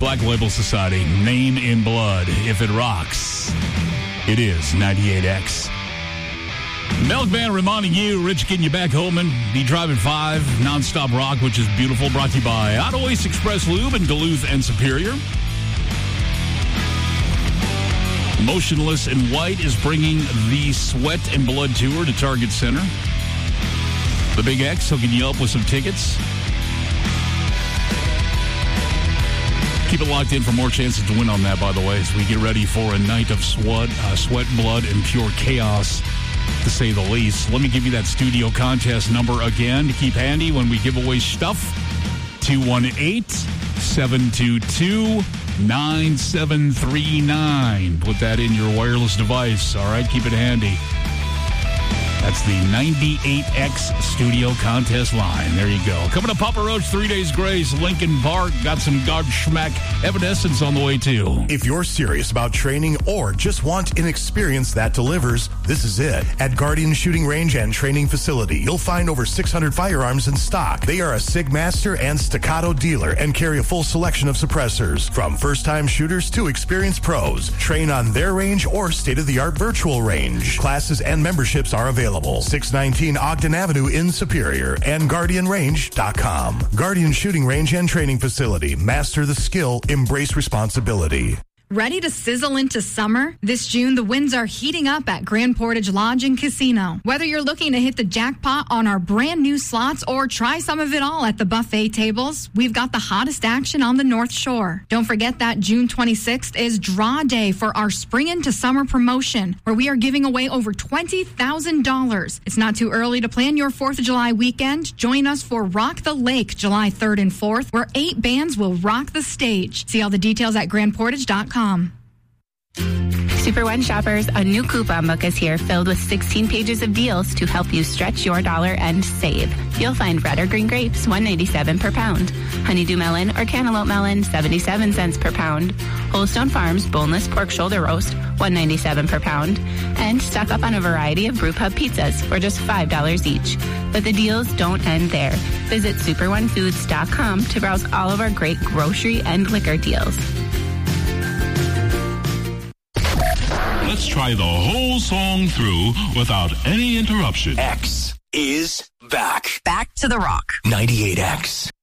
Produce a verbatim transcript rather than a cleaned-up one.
Black Label Society, Name in Blood. If it rocks, it is ninety-eight X. Milkman reminding you, Rich getting you back home and be driving five, nonstop rock, which is beautiful. Brought to you by Auto Ace Express Lube in Duluth and Superior. Motionless in White is bringing the Sweat and Blood Tour to Target Center. The Big X hooking you up with some tickets. Keep it locked in for more chances to win on that, by the way, as we get ready for a night of sweat, uh, sweat, blood, and pure chaos, to say the least. Let me give you that studio contest number again to keep handy when we give away stuff. two one eight, seven two two, nine seven three nine. Put that in your wireless device, all right? Keep it handy. That's the ninety-eight X studio contest line. There you go. Coming to Papa Roach, Three Days Grace, Lincoln Park. Got some Godsmack Evanescence on the way, too. If you're serious about training or just want an experience that delivers, this is it. At Guardian Shooting Range and Training Facility, you'll find over six hundred firearms in stock. They are a SIG Master and Staccato dealer and carry a full selection of suppressors. From first-time shooters to experienced pros, train on their range or state-of-the-art virtual range. Classes and memberships are available. six nineteen Ogden Avenue in Superior and guardian range dot com. Guardian Shooting Range and Training Facility. Master the skill, embrace responsibility. Ready to sizzle into summer? This June, the winds are heating up at Grand Portage Lodge and Casino. Whether you're looking to hit the jackpot on our brand new slots or try some of it all at the buffet tables, we've got the hottest action on the North Shore. Don't forget that June twenty-sixth is Draw Day for our Spring into Summer promotion, where we are giving away over twenty thousand dollars. It's not too early to plan your fourth of July weekend. Join us for Rock the Lake July third and fourth, where eight bands will rock the stage. See all the details at grand portage dot com. Super One shoppers, a new coupon book is here filled with sixteen pages of deals to help you stretch your dollar and save. You'll find red or green grapes, one ninety-seven per pound. Honeydew melon or cantaloupe melon, seventy-seven cents per pound. Holstone Farms boneless pork shoulder roast, one ninety-seven per pound. And stock up on a variety of Brewpub pizzas for just five dollars each. But the deals don't end there. Visit super one foods dot com to browse all of our great grocery and liquor deals. Let's try the whole song through without any interruption. X is back. Back to the rock. ninety-eight X.